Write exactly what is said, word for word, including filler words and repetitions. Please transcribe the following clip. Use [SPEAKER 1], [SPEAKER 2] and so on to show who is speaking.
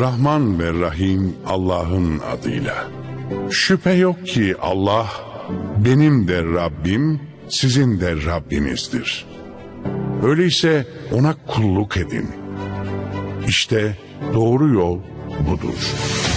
[SPEAKER 1] Rahman ve Rahim Allah'ın adıyla. Şüphe yok ki Allah benim de Rabbim, sizin de Rabbinizdir. Öyleyse ona kulluk edin. İşte doğru yol budur.